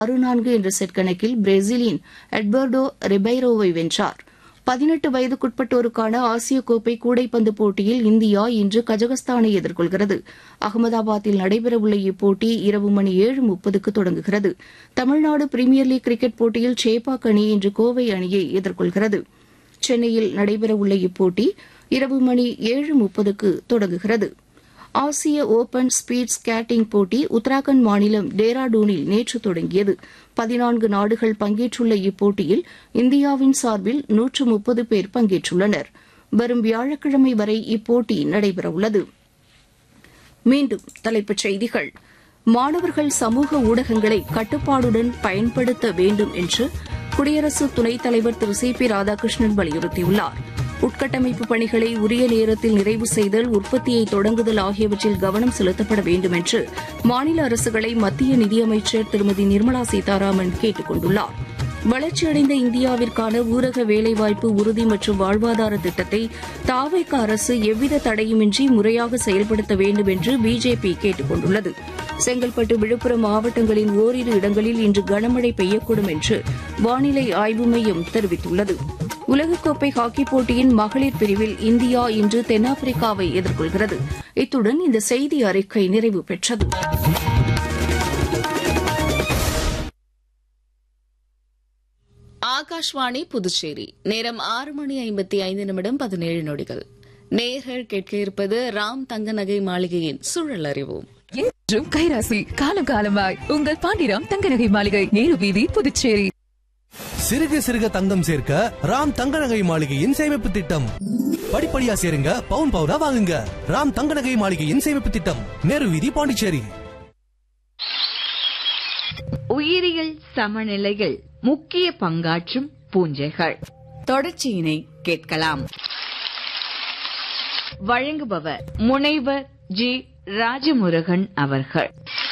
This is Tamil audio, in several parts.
6-4 என்ற செட் கணக்கில் பிரேசிலின் எட்வர்டோ ரிபைரோவை வென்றார். 18 வயதுக்குட்பட்டோருக்கான ஆசிய கோப்பை கூடைப்பந்து போட்டியில் இந்தியா இன்று கஜகஸ்தானை எதிர்கொள்கிறது. அகமதாபாத்தில் நடைபெறவுள்ள இப்போட்டி இரவு மணி 7:30க்கு தொடங்குகிறது. தமிழ்நாடு பிரீமியர் லீக் கிரிக்கெட் போட்டியில் சேப்பாக் அணி இன்று கோவை அணியை எதிர்கொள்கிறது. சென்னையில் நடைபெறவுள்ள இப்போட்டி இரவு மணி 7:30க்கு தொடங்குகிறது. ஆசிய ஓபன் ஸ்பீட் ஸ்கேட்டிங் போட்டி உத்தராகண்ட் மாநிலம் டேராடூனில் நேற்று தொடங்கியது. 14 நாடுகள் பங்கேற்றுள்ள இப்போட்டியில் இந்தியாவின் சார்பில் 130 பேர் பங்கேற்றுள்ளனர். வரும் வியாழக்கிழமை வரை இப்போட்டி நடைபெறவுள்ளது. மீண்டும் தலைப்புச் செய்திகள். மாணவர்கள் சமூக ஊடகங்களை கட்டுப்பாடுடன் பயன்படுத்த வேண்டும் என்று குடியரசு துணைத் தலைவர் திரு சி.பி. ராதாகிருஷ்ணன் வலியுறுத்தியுள்ளார். உட்கட்டமைப்பு பணிகளை உரிய நேரத்தில் நிறைவு செய்தல், உற்பத்தியை தொடங்குதல் ஆகியவற்றில் கவனம் செலுத்தப்பட வேண்டும் என்று மாநில அரசுகளை மத்திய நிதியமைச்சர் திருமதி நிர்மலா சீதாராமன் கேட்டுக் கொண்டுள்ளார். வளர்ச்சியடைந்த இந்தியாவிற்கான ஊரக வேலைவாய்ப்பு உறுதி மற்றும் வாழ்வாதார திட்டத்தை தாவேக அரசு எவ்வித தடையுமின்றி முறையாக செயல்படுத்த வேண்டும் என்று பிஜேபி கேட்டுக் கொண்டுள்ளது. செங்கல்பட்டு, விழுப்புரம் மாவட்டங்களின் ஓரிரு இடங்களில் இன்று கனமழை பெய்யக்கூடும் என்று வானிலை ஆய்வு மையம் தெரிவித்துள்ளது. உலகக்கோப்பை ஹாக்கிப் போட்டியின் மகளிர் பிரிவில் இந்தியா இன்று தென்னாப்பிரிக்காவை எதிர்கொள்கிறது. இத்துடன் இந்த செய்தி அறிக்கை நிறைவு பெற்றது. ஆகாஷ்வாணி புதுச்சேரி. நேரம் 6:55 நேயர்கள் கேட்க இருப்பது ராம் தங்க நகை மாளிகையின் சூழல் அறிவோம். என்றும் கைராசி காலம் காலமாய் உங்கள் பாண்டிராம் தங்க நகை மாளிகை, நேரு வீதி, புதுச்சேரி. சிறுக சிறுக தங்கம் சேர்க்க ராம் தங்க நகை மாளிகையின் சேமிப்பு திட்டம். படிப்படியா சேருங்க, பவுன் பவுனா வாங்குங்க. ராம் தங்க நகை மாளிகையின் சேமிப்பு திட்டம், நேரு வீதி, பாண்டிச்சேரி. உயிரியல் சமநிலையில் முக்கிய பங்காற்றும் பூஞ்சைகள் தொடர்ச்சியினை கேட்கலாம். வழங்குபவர் முனைவர் ஜி. ராஜமுருகன் அவர்கள்.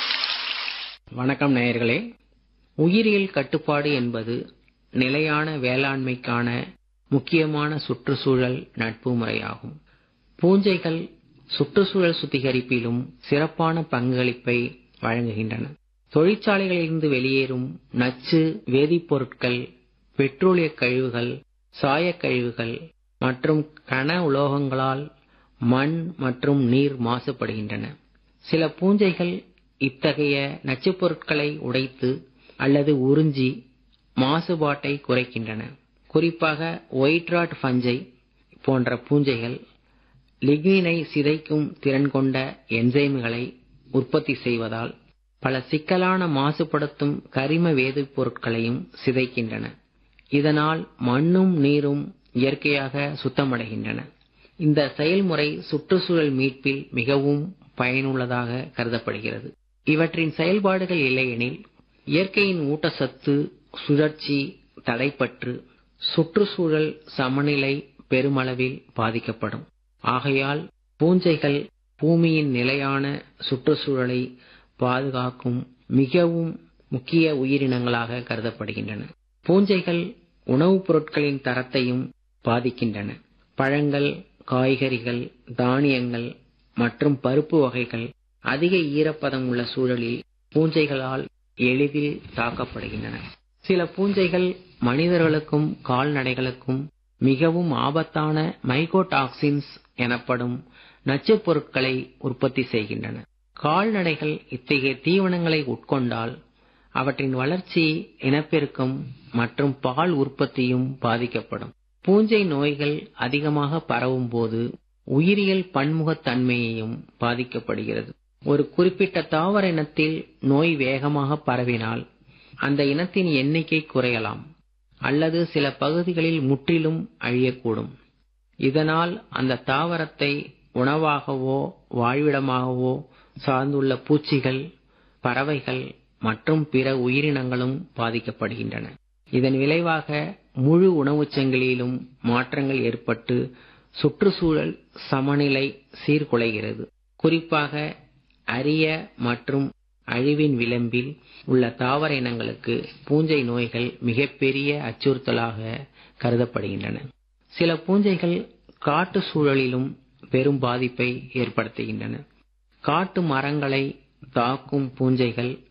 வணக்கம் நேயர்களே. உயிரியல் கட்டுப்பாடு என்பது நிலையான வேளாண்மைக்கான முக்கியமான சுற்றுச்சூழல் நட்பு முறையாகும். பூஞ்சைகள் சுற்றுச்சூழல் சுத்திகரிப்பிலும் சிறப்பான பங்களிப்பை வழங்குகின்றன. தொழிற்சாலைகளிலிருந்து வெளியேறும் நச்சு வேதிப்பொருட்கள், பெட்ரோலிய கழிவுகள், சாயக்கழிவுகள் மற்றும் கன உலோகங்களால் மண் மற்றும் நீர் மாசுபடுகின்றன. சில பூஞ்சைகள் இத்தகைய நச்சுப் பொருட்களை உடைத்து அல்லது உறிஞ்சி மாசுபாட்டை குறைக்கின்றன. குறிப்பாக ஒயிட் ராட் ஃபஞ்சை போன்ற பூஞ்சைகள் லிக்னினை சிதைக்கும் திறன் கொண்ட என்சைம்களை உற்பத்தி செய்வதால் பல சிக்கலான மாசுபடுத்தும் கரிம வேதிப்பொருட்களையும் சிதைக்கின்றன. இதனால் மண்ணும் நீரும் இயற்கையாக சுத்தமடைகின்றன. இந்த செயல்முறை சுற்றுச்சூழல் மீட்பில் மிகவும் பயனுள்ளதாக கருதப்படுகிறது. இவற்றின் செயல்பாடுகள் இல்லையெனில் இயற்கையின் ஊட்டச்சத்து சுழற்சி தடைப்பட்டு சுற்றுச்சூழல் சமநிலை பெருமளவில் பாதிக்கப்படும். ஆகையால் பூஞ்சைகள் பூமியின் நிலையான சுற்றுச்சூழலை பாதுகாக்கும் மிகவும் முக்கிய உயிரினங்களாக கருதப்படுகின்றன. பூஞ்சைகள் உணவுப் பொருட்களின் தரத்தையும் பாதிக்கின்றன. பழங்கள், காய்கறிகள், தானியங்கள் மற்றும் பருப்பு வகைகள் அதிக ஈரப்பதம் உள்ள சூழலில் பூஞ்சைகளால் எளிதில் தாக்கப்படுகின்றன. சில பூஞ்சைகள் மனிதர்களுக்கும் கால்நடைகளுக்கும் மிகவும் ஆபத்தான மைகோடாக்சின்ஸ் எனப்படும் நச்சுப் பொருட்களை உற்பத்தி செய்கின்றன. கால்நடைகள் இத்தகைய தீவனங்களை உட்கொண்டால் அவற்றின் வளர்ச்சி, இனப்பெருக்கம் மற்றும் பால் உற்பத்தியும் பாதிக்கப்படும். பூஞ்சை நோய்கள் அதிகமாக பரவும் போது உயிரியல் பன்முகத்தன்மையையும் பாதிக்கப்படுகிறது. ஒரு குறிப்பிட்ட தாவர இனத்தில் நோய் வேகமாக பரவினால் அந்த இனத்தின் எண்ணிக்கை குறையலாம் அல்லது சில பகுதிகளில் முற்றிலும் அழியக்கூடும். இதனால் அந்த தாவரத்தை உணவாகவோ வாழ்விடமாகவோ சார்ந்துள்ள பூச்சிகள், பறவைகள் மற்றும் பிற உயிரினங்களும் பாதிக்கப்படுகின்றன. இதன் விளைவாக முழு உணவுச் சங்கிலியிலும் மாற்றங்கள் ஏற்பட்டு சுற்றுச்சூழல் சமநிலை சீர்குலைகிறது. குறிப்பாக அரிய மற்றும் அழிவின் விளிம்பில் உள்ள தாவர இனங்களுக்கு பூஞ்சை நோய்கள் மிகப்பெரிய அச்சுறுத்தலாக கருதப்படுகின்றன. சில பூஞ்சைகள் காட்டு சூழலிலும் பெரும் பாதிப்பை ஏற்படுத்துகின்றன. காட்டு மரங்களை தாக்கும் பூஞ்சைகள்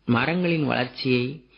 மரங்களின் வளர்ச்சியை